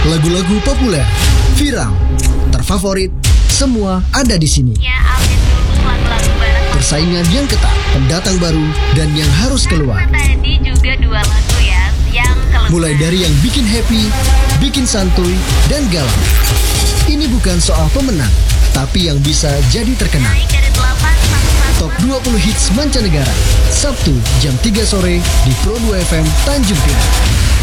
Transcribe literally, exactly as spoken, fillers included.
Lagu-lagu populer, viral, terfavorit, semua ada di sini. Ya, update dulu lagu-lagu barat. Persaingan yang ketat, pendatang baru, dan yang harus keluar. Nah, tadi juga dua lagu ya yang keluar. Mulai dari yang bikin happy, bikin santuy, dan galau. Ini bukan soal pemenang, tapi yang bisa jadi terkenal. Naik dari delapan sampai Top dua puluh Hits Mancanegara, Sabtu jam tiga sore di Pro dua F M Tanjung Priok.